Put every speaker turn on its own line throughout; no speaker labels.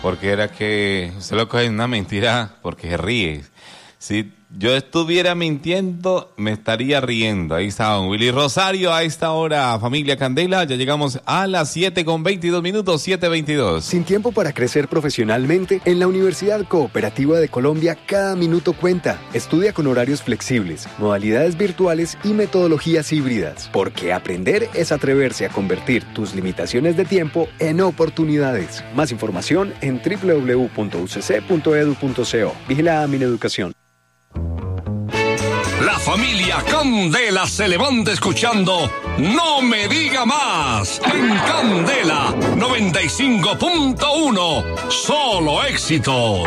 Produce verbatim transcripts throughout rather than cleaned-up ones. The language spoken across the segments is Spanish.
porque era que usted lo coge en una mentira porque se ríe. Si yo estuviera mintiendo, me estaría riendo. Ahí está don Willy Rosario a esta hora, familia Candela. Ya llegamos a las siete con veintidós minutos, siete veintidós.
Sin tiempo para crecer profesionalmente, en la Universidad Cooperativa de Colombia cada minuto cuenta. Estudia con horarios flexibles, modalidades virtuales y metodologías híbridas. Porque aprender es atreverse a convertir tus limitaciones de tiempo en oportunidades. Más información en doble u doble u doble u punto u c c punto e d u punto co. Vigilada Mineducación.
La familia Candela se levanta escuchando No Me Diga Más en Candela noventa y cinco punto uno. Solo éxitos.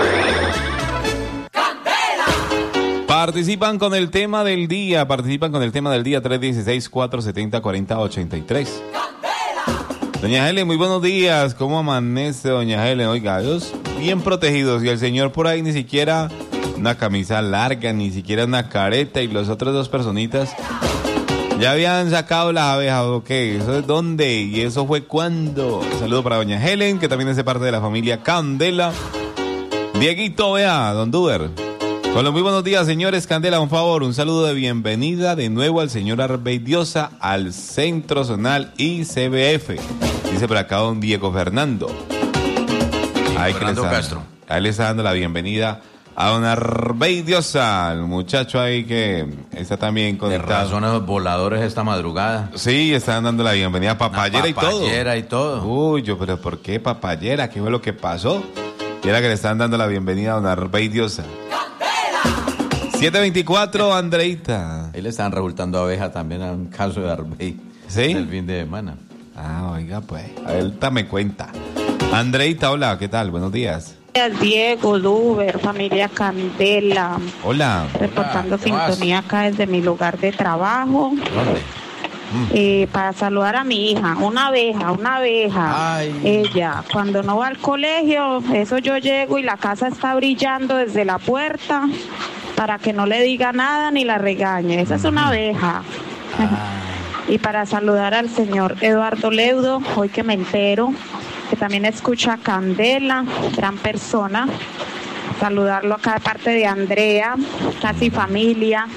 Candela. Participan con el tema del día, participan con el tema del día tres uno seis, cuatro siete cero, cuatro cero ocho tres. Candela. Doña Helen, muy buenos días. ¿Cómo amanece, doña Helen? Oiga, Dios, bien protegidos y el señor por ahí ni siquiera una camisa larga, ni siquiera una careta, y los otros dos personitas ya habían sacado las abejas. Ok, ¿eso es dónde? ¿Y eso fue cuándo? Saludo para doña Helen, que también es parte de la familia Candela. Dieguito, vea, don Duber. Con los muy buenos días, señores Candela, un favor, un saludo de bienvenida de nuevo al señor Arbey Diosa al Centro Zonal I C B F. Dice por acá don Diego Fernando. Ahí
Fernando
está,
Castro.
Ahí le está dando la bienvenida a don Arbey Diosa, el muchacho ahí que está también conectado.
De razones voladores esta madrugada.
Sí, están dando la bienvenida a papayera, y todo.
Papayera y todo.
Uy, yo, pero ¿por qué papayera? ¿Qué fue lo que pasó? Y era que le están dando la bienvenida a don Arbey Diosa. siete veinticuatro, Andreita.
Ahí le están resultando abeja también a un caso de Arbey.
¿Sí?
El fin de semana.
Ah, oiga, pues, ahorita me cuenta. Andreita, hola, ¿qué tal? Buenos días.
Diego, Luber, familia Candela.
Hola.
Reportando
Hola, ¿qué más?
sintonía acá desde mi lugar de trabajo.
¿Dónde?
Eh, para saludar a mi hija, una abeja, una abeja.
Ay.
Ella, cuando no va al colegio, eso yo llego y la casa está brillando desde la puerta para que no le diga nada ni la regañe. Esa es una abeja. Y para saludar al señor Eduardo Leudo, hoy que me entero que también escucha Candela, gran persona. Saludarlo acá de parte de Andrea, casi familia.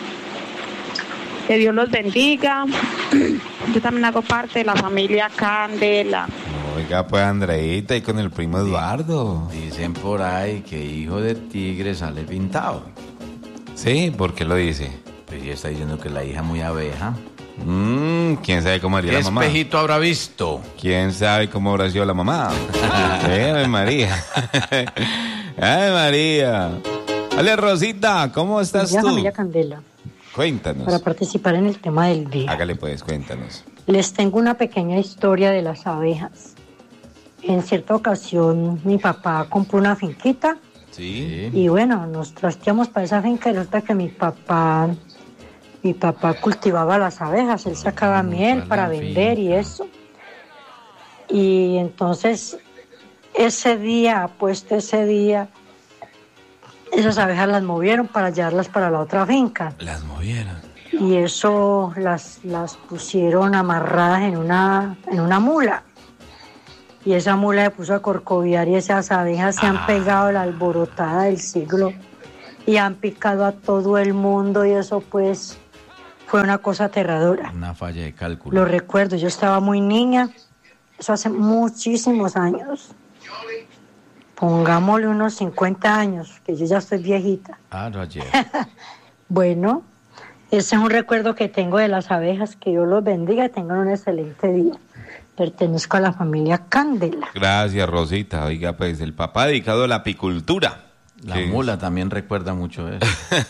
Que Dios los bendiga. Yo también hago parte de la familia Candela.
Oiga, pues, Andreita, y con el primo Eduardo.
Dicen por ahí que hijo de tigre sale pintado.
Sí, ¿por qué lo dice?
Pues ya está diciendo que la hija muy abeja.
Mmm, ¿quién sabe cómo haría
¿Qué
la mamá?
espejito habrá visto?
¿Quién sabe cómo habrá sido la mamá? Ay, María. Ay, María. Dale, Rosita, ¿cómo estás
Ya,
tú?
familia Candela,
Cuéntanos.
para participar en el tema del día.
Hágale pues, cuéntanos.
Les tengo una pequeña historia de las abejas. En cierta ocasión mi papá compró una finquita
Sí.
y bueno, nos trasteamos para esa finca y resulta que mi papá, mi papá cultivaba las abejas, él sacaba miel para vender y eso. Y entonces ese día, apuesto ese día, esas abejas las movieron para llevarlas para la otra finca.
Las movieron.
Y eso las, las pusieron amarradas en una, en una mula. Y esa mula se puso a corcoviar y esas abejas se han pegado la alborotada del siglo y han picado a todo el mundo y eso pues fue una cosa aterradora.
Una falla de cálculo.
Lo recuerdo, yo estaba muy niña, eso hace muchísimos años. Pongámosle unos cincuenta años, que yo ya estoy viejita.
Ah, no ayer.
Bueno, ese es un recuerdo que tengo de las abejas, que Dios los bendiga y tengan un excelente día. Pertenezco a la familia Candela.
Gracias, Rosita. Oiga, pues, el papá dedicado a la apicultura.
La
Sí.
mula también recuerda mucho eso.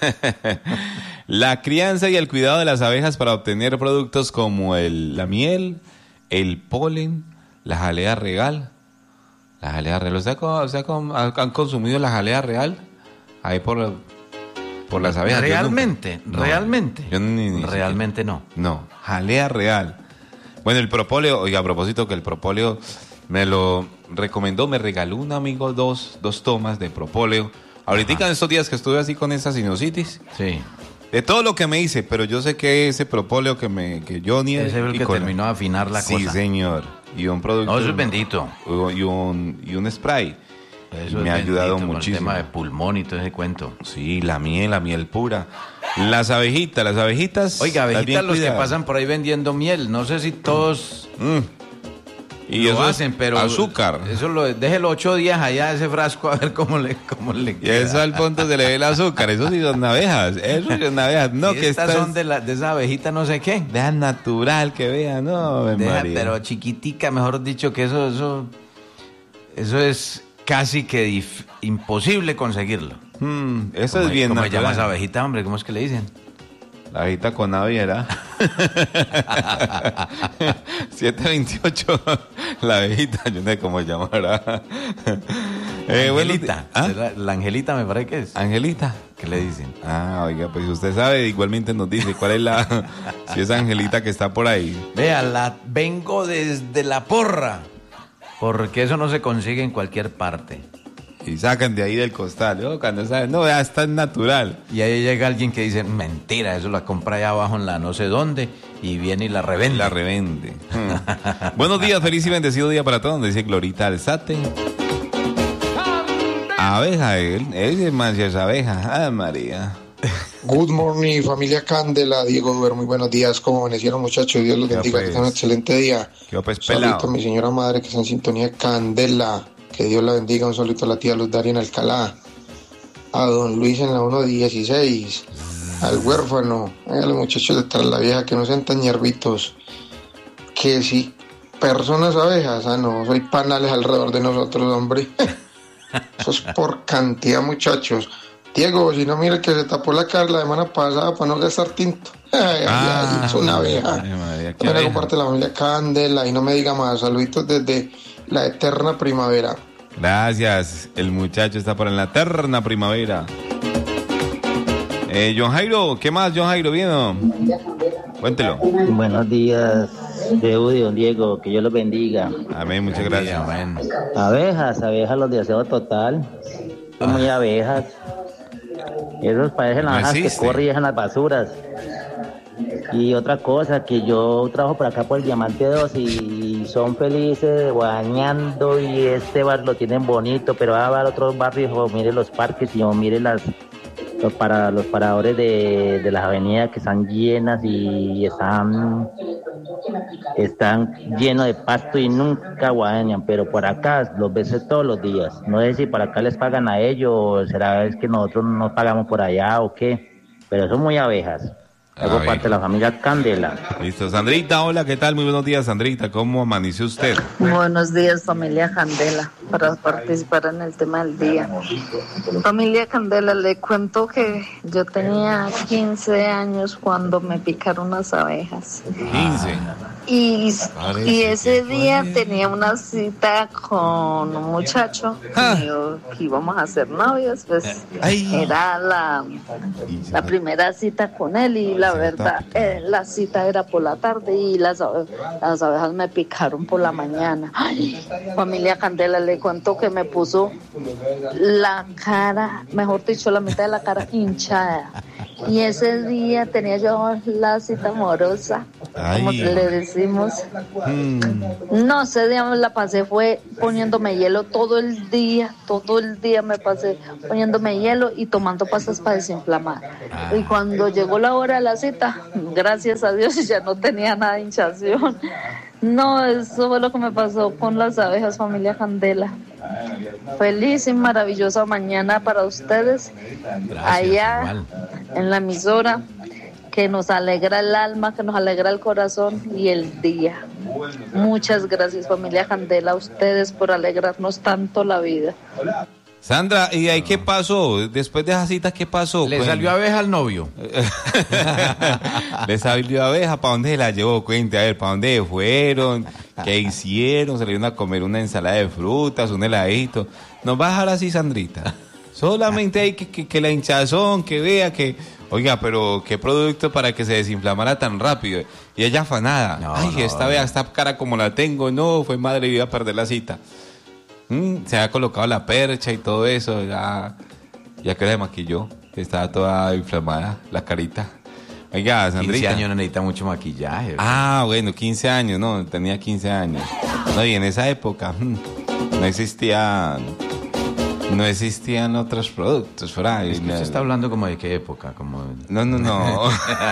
La crianza y el cuidado de las abejas para obtener productos como el, la miel, el polen, la jalea real. La jalea real. ¿Usted ha- usted ha- han consumido la jalea real? Ahí por, por las abejas. Yo
¿Realmente?
nunca- No,
¿Realmente?
yo ni- ni
Realmente no.
No, jalea real. Bueno, el propóleo, oiga, a propósito que el propóleo me lo recomendó, me regaló un amigo dos, dos tomas de propóleo. Ahorita en estos días que estuve así con esa sinusitis,
Sí.
de todo lo que me hice, pero yo sé que ese propóleo que me que yo ni
Ese es el que terminó de afinar la
sí,
cosa.
señor. y un producto.
No, eso es bendito.
Y un, y un spray.
Eso
me ha
es
ayudado
bendito,
muchísimo.
Con el tema de pulmón y todo ese cuento.
Sí, la miel, la miel pura. Las abejitas, las abejitas.
Oiga,
las bien
abejitas los que
cuidadas.
pasan por ahí vendiendo miel. No sé si todos
Mm. Y
lo
eso es
hacen, pero
azúcar.
Eso lo déjelo ocho días allá ese frasco a ver cómo le cómo le
Y
queda.
eso al punto se le ve el azúcar. Eso sí son abejas. Eso sí son abejas. No,
Y
que
estas
estas
son de, la, de esa abejita no sé qué.
Deja natural que vean, no, Ave
Deja,
María.
pero chiquitica, mejor dicho, que eso eso eso es casi que dif- imposible conseguirlo.
Mm, eso
¿Cómo-
es bien
¿Cómo se llama
natural.
esa abejita, hombre? ¿Cómo es que le dicen?
La abejita con naviera. siete veintiocho. La abejita, yo no sé cómo llamará. Eh, bueno,
Angelita.
¿ah?
La, la Angelita me parece que es.
Angelita.
¿Qué le dicen?
Ah, oiga, pues usted sabe, igualmente nos dice cuál es la. Si es Angelita que está por ahí.
Vea, la vengo desde la porra. Porque eso no se consigue en cualquier parte.
Y sacan de ahí del costal. Yo, cuando saben, no, ya está natural.
Y ahí llega alguien que dice, mentira, eso la compra allá abajo en la no sé dónde y viene y la revende.
La revende. Hmm. Buenos días, feliz y bendecido día para todos. Dice Glorita Alzate. Abeja, él. Él es más es abeja. Ah, María.
Good morning, familia Candela. Diego Duer, muy buenos días. ¿Cómo amanecieron, muchachos? Dios los
¿Qué
bendiga,
pues?
que tengan un excelente día.
Qué pues
Un saludito
pelado.
a mi señora madre que está en sintonía de Candela. Que Dios la bendiga. Un saludito a la tía Luz Daria en Alcalá. A don Luis en la uno dieciséis. Al huérfano. A los muchachos detrás de la vieja que no sean tan ñerbitos. Que si personas abejas, ah no, soy panales alrededor de nosotros, hombre. Eso es por cantidad, muchachos. Diego, si no, mira el que se tapó la cara la semana pasada para no gastar tinto. Ay, ay,
Ah,
ay, es una abeja.
ay, María, qué
También
abeja.
comparte la familia Candela y no me diga más. Saluditos desde la eterna primavera.
Gracias. El muchacho está por en la eterna primavera. Eh, John Jairo, ¿qué más, John Jairo? ¿Bien o no? Cuéntelo.
Buenos días, Diego y don Diego, que Dios los bendiga.
Amén, muchas gracias.
Amén.
Abejas, abejas, los de aseo total. Son muy abejas. Esos parecen
No
las abejas que
existe.
corren y dejan las basuras. Y otra cosa, que yo trabajo por acá por el Diamante dos y son felices bañando y este bar lo tienen bonito, pero va a otros barrios, o mire los parques y o mire las los para los paradores de, de las avenidas que están llenas y están están llenos de pasto y nunca guadañan, pero por acá los ves todos los días. No sé si por acá les pagan a ellos o será es que nosotros no pagamos por allá o qué, pero son muy abejas. Hago
Abejas.
parte de la familia Candela.
Listo. Sandrita, hola, ¿qué tal? Muy buenos días, Sandrita. ¿Cómo amaneció usted?
Buenos días, familia Candela, para participar en el tema del día. Familia Candela, le cuento que yo tenía quince años cuando me picaron unas abejas.
quince.
Y,
Parece
y ese
que
día
fue.
tenía una cita con un muchacho
Ah.
que, yo- que íbamos a ser novios, pues
Ay.
era la, la primera cita con él y la
Se
verdad,
está
eh, la cita era por la tarde y las, abe- las abejas me picaron por la mañana. Ay, familia Candela, le cuento que me puso la cara, mejor dicho, la mitad de la cara hinchada. Y ese día tenía yo la cita amorosa, como
Ay.
le decimos.
Mm.
No, ese día me la pasé fue poniéndome hielo todo el día, todo el día me pasé poniéndome hielo y tomando pastas para desinflamar. Y cuando llegó la hora de la cita, gracias a Dios ya no tenía nada de hinchación. No, eso fue lo que me pasó con las abejas, familia Candela. Feliz y maravillosa mañana para ustedes allá
igual.
en la emisora, que nos alegra el alma, que nos alegra el corazón y el día. Muchas gracias, familia Candela, a ustedes por alegrarnos tanto la vida.
Sandra, ¿y ahí qué pasó? Después de esa cita, ¿qué pasó?
Le
Cuen-
salió abeja al novio.
Le salió abeja, ¿para dónde se la llevó? Cuente, a ver, ¿para dónde fueron? ¿Qué hicieron? ¿Se le dieron a comer una ensalada de frutas, un heladito? ¿Nos va a dejar así, Sandrita? Solamente hay que, que, que la hinchazón, que vea que... Oiga, pero ¿qué producto para que se desinflamara tan rápido? Y ella afanada.
No,
Ay,
no,
esta
no.
vea, esta cara como la tengo. No, fue madre, iba a perder la cita. Mm, se había colocado la percha y todo eso. Ya, ya que la maquilló, que estaba toda inflamada, la carita. Oiga, Sandrita.
quince años no necesita mucho maquillaje.
Ah, bueno, quince años, no, tenía quince años. No, y en esa época no existían, no existían otros productos por ahí.
Es que usted está hablando como de qué época, como...
No, no, no.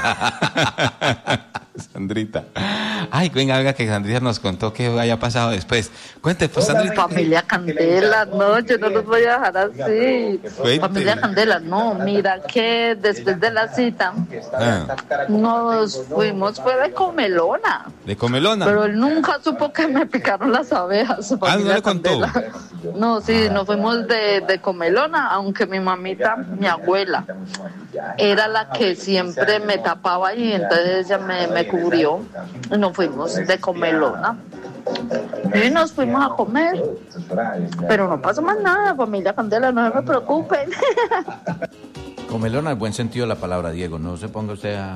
Sandrita. Ay, venga, venga, que Sandrita nos contó qué haya pasado después. Cuente, pues, Sandrita.
Familia Candela, no, yo no los voy a dejar así.
Cuente.
Familia Candela, no, mira que después de la cita
Ah,
nos fuimos, fue de comelona.
¿de comelona?
Pero él nunca supo que me picaron las abejas.
Ah, ¿no
familia
le contó?
Candela. No, sí, nos fuimos de, de comelona, aunque mi mamita, mi abuela, era la que siempre me tapaba y entonces ella me, me cubrió. Y nos fuimos de comelona. Y nos fuimos a comer. Pero no pasó más nada, familia Candela, no se me preocupen.
Comelona, en buen sentido de la palabra, Diego. No se ponga usted a...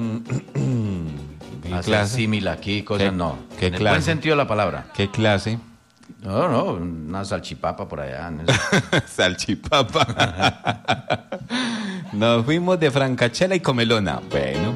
¿Qué
hacer
clase?
símil aquí, cosas,
¿Qué-
no.
qué
en el
clase?
buen sentido de la palabra.
¿Qué clase?
No, no, una salchipapa por allá. en eso.
Salchipapa. Nos fuimos de Francachela y comelona. Bueno.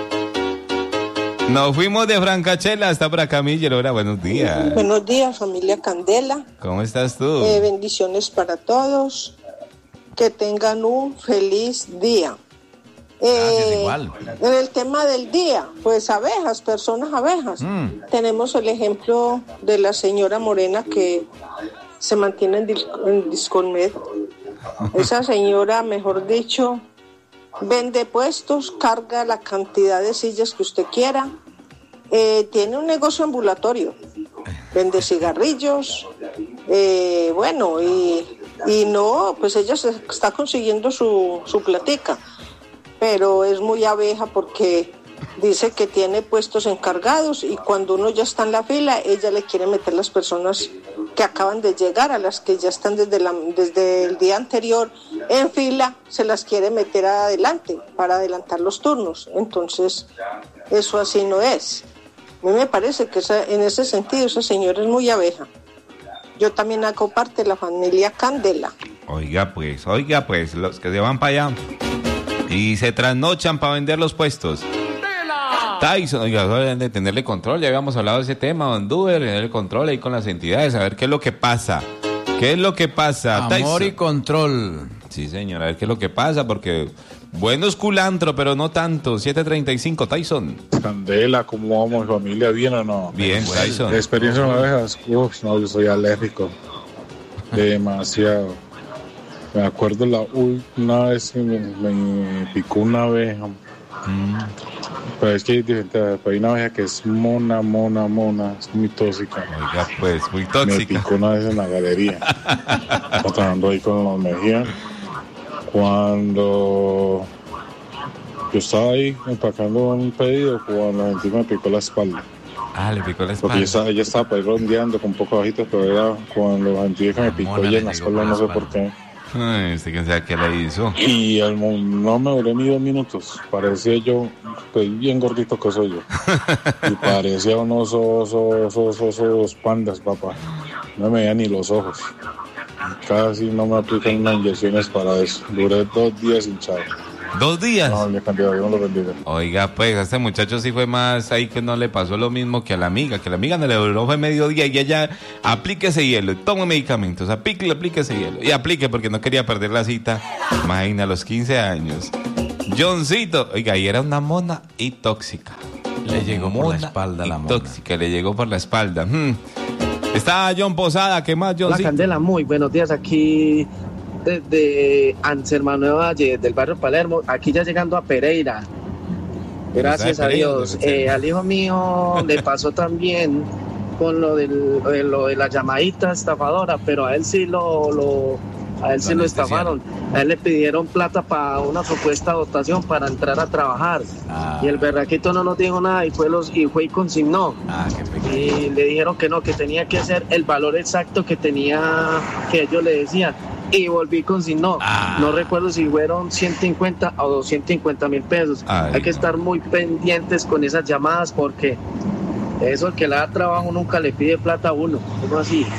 Nos fuimos de Francachela hasta por acá, Millelora. Buenos días.
Buenos días, familia Candela.
¿Cómo estás tú?
Eh, bendiciones para todos. Que tengan un feliz día.
Gracias,
Eh,
igual.
En el tema del día, pues abejas, personas abejas.
Mm.
Tenemos el ejemplo de la señora Morena que se mantiene en, Dis- en Disconmed. Esa señora, mejor dicho, vende puestos, carga la cantidad de sillas que usted quiera. Eh, tiene un negocio ambulatorio. Vende cigarrillos. Eh, bueno, y, y no, pues ella se está consiguiendo su, su platica. Pero es muy abeja porque dice que tiene puestos encargados y cuando uno ya está en la fila, ella le quiere meter las personas que acaban de llegar, a las que ya están desde, la, desde el día anterior en fila, se las quiere meter adelante para adelantar los turnos. Entonces, eso así no es. A mí me parece que esa, en ese sentido esa señora es muy abeja. Yo también hago parte de la familia Candela.
Oiga, pues, oiga, pues, los que se van para allá y se trasnochan para vender los puestos. Tyson, oiga, deben de tenerle control, ya habíamos hablado de ese tema, Don Duber, tenerle control ahí con las entidades, a ver qué es lo que pasa. ¿Qué es lo que pasa,
Amor
Tyson?
y control.
Sí, señor, a ver qué es lo que pasa, porque bueno es culantro, pero no tanto. siete treinta y cinco, Tyson.
Candela, ¿cómo vamos, familia? ¿Bien o no?
Bien, Tyson.
¿De experiencia con abejas? Uf, no, yo soy alérgico. Demasiado. Me acuerdo la última vez que me, me picó una abeja.
Mm.
Pero es que hay diferentes, hay una abeja que es mona, mona, mona, es muy tóxica.
Oiga, pues, muy
Me
tóxica.
picó una vez en la galería. Estaba trabajando ahí con los Mejía. Cuando yo estaba ahí empacando un pedido, cuando la gente me picó la espalda.
Ah, le picó la
Porque ella
espalda.
estaba, ella estaba por ahí rondeando con un poco bajito, pero era cuando la gente que me picó
Mona
ella
le
en la
llegó
espalda,
por la
no sé
espalda.
por qué.
Ay, usted quién sabe qué le hizo.
Y al mo- no me duré ni dos minutos. Parecía yo, estoy bien gordito que soy yo. Y parecía unos osos, osos, osos pandas, papá. No me veían ni los ojos. Casi no me aplican unas inyecciones para eso. Duré dos días hinchado.
¿Dos días?
No, le cambió, Dios no lo bendiga.
Oiga, pues, a este muchacho sí fue más ahí que no le pasó lo mismo que a la amiga, que la amiga no le duró fue medio día y ella aplique ese hielo, tome medicamentos, aplique, aplique ese hielo y aplique porque no quería perder la cita. Imagina, a los quince años. Johncito, oiga, y era una mona y tóxica.
Le llegó por la
Mona
espalda
y
la mona.
tóxica, le llegó por la espalda. Hmm. Está John Posada, ¿qué más,
La
Johncito?
Candela, muy buenos días aquí desde Anserma Nueva Valle, del barrio Palermo, aquí ya llegando a Pereira. Gracias a
Pereira,
Dios.
debe ser.
Eh, al hijo mío le pasó también con lo, del, de lo de la llamadita estafadora, pero a él sí lo, lo a él sí lo estafaron. A él le pidieron plata para una supuesta dotación para entrar a trabajar.
Ah.
Y el berraquito no nos dijo nada y fue los y fue y consignó.
Ah, qué pecado.
Y le dijeron que no, que tenía que ser el valor exacto que tenía, que ellos le decían. Y volví con si no.
Ah.
No recuerdo si fueron ciento cincuenta o doscientos cincuenta mil pesos.
Ay,
Hay que
no.
estar muy pendientes con esas llamadas porque eso, el que le da trabajo nunca le pide plata a uno. ¿Cómo así?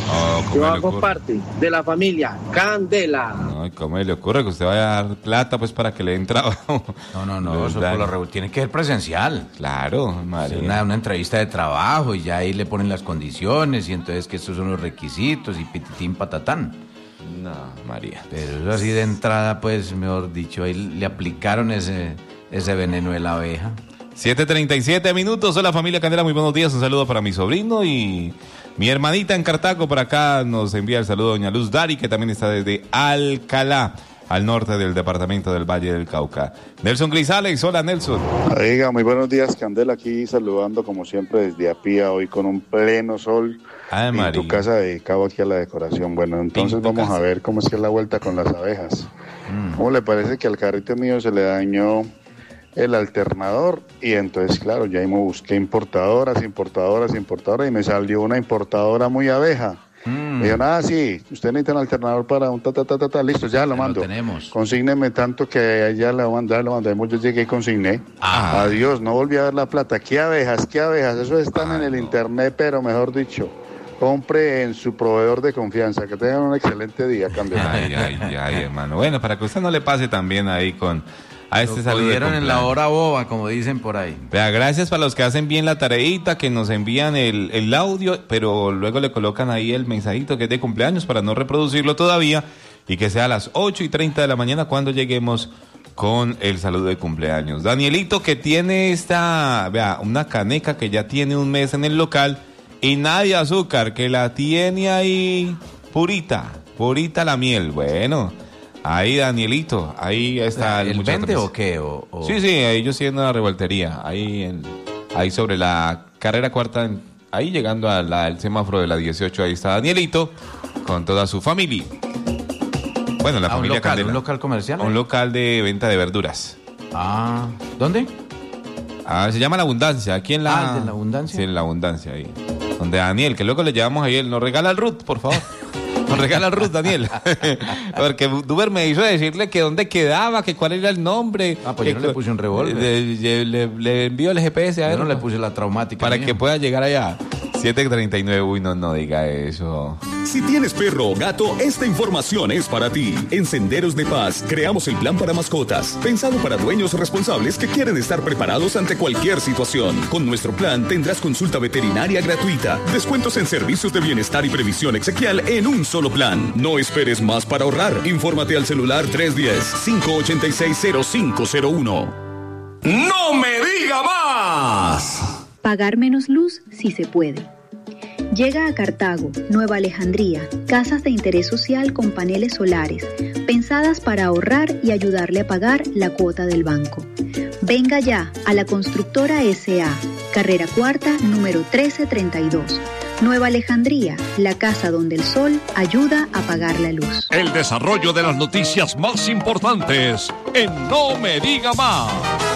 Oh,
Yo hago parte de la familia Candela.
No, ¿cómo le ocurre que usted vaya a dar plata pues para que le den trabajo?
No, no, no, eso por lo regular tiene que ser presencial.
Claro, María.
Una, una entrevista de trabajo y ya ahí le ponen las condiciones y entonces que estos son los requisitos y pititín patatán.
No, María.
Pero eso así de entrada, pues, mejor dicho, ahí le aplicaron ese, ese veneno de la abeja.
siete treinta y siete minutos. Hola familia Candela, muy buenos días. Un saludo para mi sobrino y mi hermanita en Cartago. Por acá nos envía el saludo doña Luz Dari, que también está desde Alcalá, al norte del departamento del Valle del Cauca. Nelson Grisales, hola Nelson.
Oiga, muy buenos días, Candela, aquí saludando como siempre desde Apía, hoy con un pleno sol.
Ay,
en
María.
tu casa dedicado aquí a la decoración. Bueno, entonces vamos
casa.
a ver cómo es que es la vuelta con las abejas.
Mm.
¿Cómo le parece que al carrito mío se le dañó el alternador? Y entonces, claro, ya me busqué importadoras, importadoras, importadoras y me salió una importadora muy abeja.
Mm.
Me dijo, ah, sí, usted necesita un alternador para un ta, ta, ta, ta, ta, listo, ya lo
Ya
mando.
lo tenemos.
Consígneme tanto que ya lo mandé, lo mandamos, yo llegué y consigné.
Ah.
Adiós, no volví a ver la plata. ¿Qué abejas, qué abejas? Eso están
Ah,
en el
no.
internet, pero mejor dicho, compre en su proveedor de confianza. Que tengan un excelente día, Candela.
Ay, ay, ay, hermano. Bueno, para que usted no le pase también ahí con a este
Lo
saludo de
cogieron en la
cumpleaños.
hora boba, como dicen por ahí.
Vea, gracias para los que hacen bien la tareita, que nos envían el, el audio, pero luego le colocan ahí el mensajito que es de cumpleaños para no reproducirlo todavía y que sea a las ocho y treinta de la mañana cuando lleguemos con el saludo de cumpleaños. Danielito, que tiene esta, vea, una caneca que ya tiene un mes en el local y nadie azúcar, que la tiene ahí purita, purita la miel. Bueno, ahí Danielito, ahí está el
¿El
muchacho.
vende o qué? O, o-
Sí, sí, ellos tienen una revoltería, ahí en, ahí sobre la carrera cuarta, en- ahí llegando al al semáforo de la dieciocho, ahí está Danielito con toda su familia. Bueno, la
Ah, un
familia
local,
Candela.
un local comercial.
Un local de venta de verduras.
Ah, ¿dónde?
Ah, se llama La Abundancia, aquí en la...
Ah, ¿el de La Abundancia?
Sí, en La Abundancia, ahí. Donde Daniel, que luego le llevamos ahí, él nos regala el Ruth, por favor. Nos regala el Ruth, Daniel. Porque Duber me hizo decirle que dónde quedaba, que cuál era el nombre.
Ah, pues
que
yo no le puse un revólver.
Le, le, le- le envío el G P S a él.
Yo no le puse la traumática.
Para
mía.
que pueda llegar allá. siete treinta y nueve, uy, no, no diga eso.
Si tienes perro o gato, esta información es para ti. En Senderos de Paz creamos el plan para mascotas, pensado para dueños responsables que quieren estar preparados ante cualquier situación. Con nuestro plan tendrás consulta veterinaria gratuita, descuentos en servicios de bienestar y previsión exequial en un solo plan. No esperes más para ahorrar. Infórmate al celular tres uno cero, cinco ocho seis, cero cinco cero uno.
¡No me diga más!
Pagar menos luz si se puede. Llega a Cartago, Nueva Alejandría, casas de interés social con paneles solares, pensadas para ahorrar y ayudarle a pagar la cuota del banco. Venga ya a la Constructora S A, carrera cuarta, número trece treinta y dos. Nueva Alejandría, la casa donde el sol ayuda a pagar la luz.
El desarrollo de las noticias más importantes en No Me Diga Más.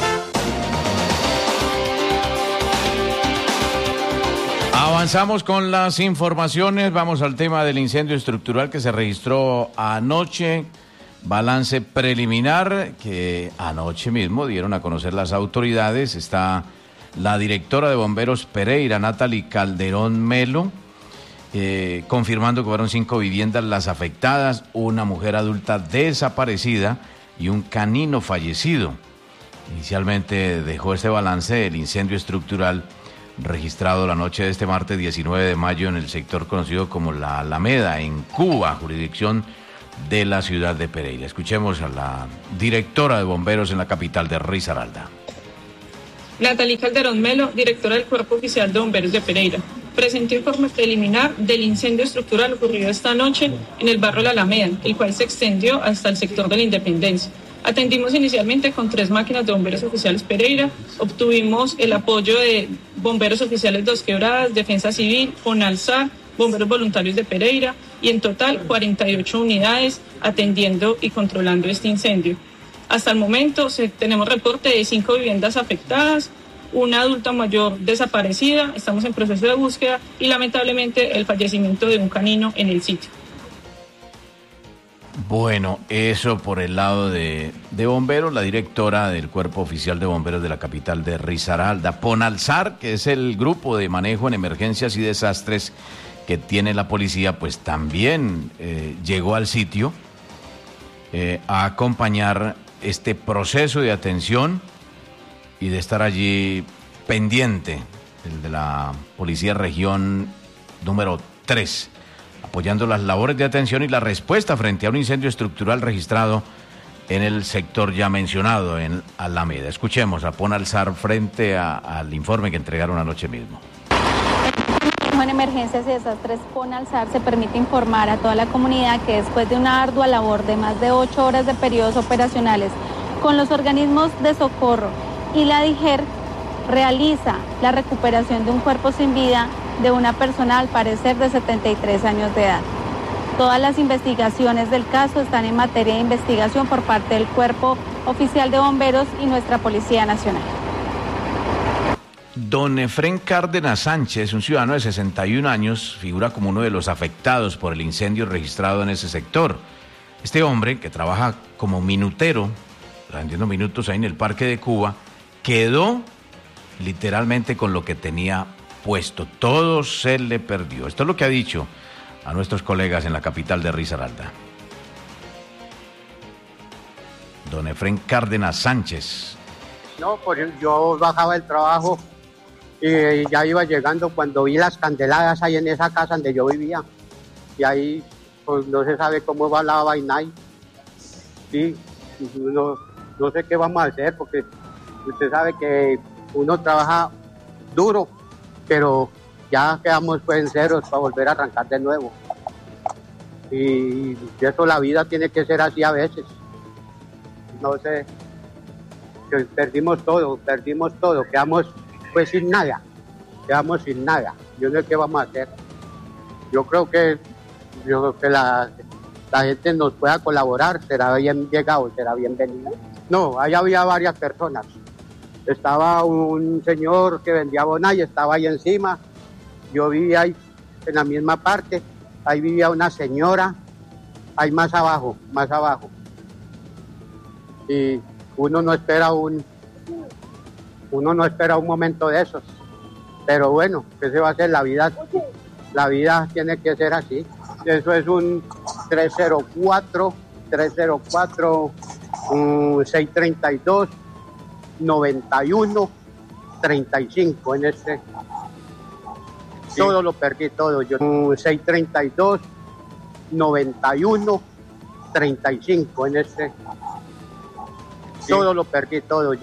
Avanzamos con las informaciones, vamos al tema del incendio estructural que se registró anoche, balance preliminar que anoche mismo dieron a conocer las autoridades. Está la directora de Bomberos Pereira, Natalie Calderón Melo, eh, confirmando que fueron cinco viviendas las afectadas, una mujer adulta desaparecida y un canino fallecido. Inicialmente dejó este balance el incendio estructural registrado la noche de este martes diecinueve de mayo en el sector conocido como La Alameda, en Cuba, jurisdicción de la ciudad de Pereira. Escuchemos a la directora de bomberos en la capital de Risaralda.
Natalie Calderón Melo, directora del Cuerpo Oficial de Bomberos de Pereira, presentó informe preliminar del incendio estructural ocurrido esta noche en el barrio La Alameda, el cual se extendió hasta el sector de la Independencia. Atendimos inicialmente con tres máquinas de bomberos oficiales Pereira, obtuvimos el apoyo de bomberos oficiales Dos Quebradas, Defensa Civil, Fonalsar, bomberos voluntarios de Pereira y en total cuarenta y ocho unidades atendiendo y controlando este incendio. Hasta el momento se, tenemos reporte de cinco viviendas afectadas, una adulta mayor desaparecida, estamos en proceso de búsqueda y lamentablemente el fallecimiento de un canino en el sitio.
Bueno, eso por el lado de, de bomberos, la directora del Cuerpo Oficial de Bomberos de la capital de Risaralda. Ponalsar, que es el grupo de manejo en emergencias y desastres que tiene la policía, pues también eh, llegó al sitio eh, a acompañar este proceso de atención y de estar allí pendiente, el de la Policía Región número tres, apoyando las labores de atención y la respuesta frente a un incendio estructural registrado en el sector ya mencionado, en Alameda. Escuchemos a Pon Alzar frente a, al informe que entregaron anoche mismo.
En emergencias y desastres Pon Alzar se permite informar a toda la comunidad que después de una ardua labor de más de ocho horas de periodos operacionales con los organismos de socorro y la DIGER, realiza la recuperación de un cuerpo sin vida de una persona al parecer de setenta y tres años de edad. Todas las investigaciones del caso están en materia de investigación por parte del Cuerpo Oficial de Bomberos y nuestra Policía Nacional.
Don Efrén Cárdenas Sánchez, un ciudadano de sesenta y un años, figura como uno de los afectados por el incendio registrado en ese sector. Este hombre, que trabaja como minutero, vendiendo minutos ahí en el Parque de Cuba, quedó literalmente con lo que tenía puesto. Todo se le perdió. Esto es lo que ha dicho a nuestros colegas en la capital de Risaralda. Don Efrén Cárdenas Sánchez.
No, pues yo bajaba del trabajo y ya iba llegando cuando vi las candeladas ahí en esa casa donde yo vivía. Y ahí pues no se sabe cómo va la vaina ahí. Sí, no, no sé qué vamos a hacer porque usted sabe que uno trabaja duro, pero ya quedamos pues en ceros para volver a arrancar de nuevo. Y eso, la vida tiene que ser así a veces. No sé, perdimos todo, perdimos todo, quedamos pues sin nada, quedamos sin nada. Yo no sé qué vamos a hacer. Yo creo que, yo creo que la, la gente nos pueda colaborar, será bien llegado, será bienvenido. No, ahí había varias personas. Estaba un señor que vendía bonas y estaba ahí encima. Yo vivía ahí en la misma parte. Ahí vivía una señora. Ahí más abajo, más abajo. Y uno no espera un, uno no espera un momento de esos. Pero bueno, ¿qué se va a hacer? La vida, la vida tiene que ser así. Eso es un tres cero cuatro, tres cero cuatro, um, seis treinta y dos. noventa y uno, treinta y cinco en este. Sí. Todo lo perdí, todo. Yo seis treinta y dos, noventa y uno, treinta y cinco en este. Sí. Todo lo perdí, todo. Yo